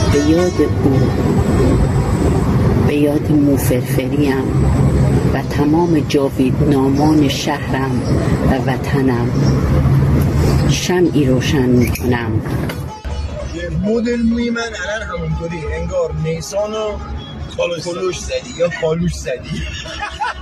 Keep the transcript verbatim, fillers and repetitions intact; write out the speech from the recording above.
به یاد او، به یاد موفرفریم و تمام جاویدنامان شهرم و وطنم شمعی روشن میکنم. مدل موی من الان همونطوری انگار نیسان و کلوش زدی یا خالوش زدی.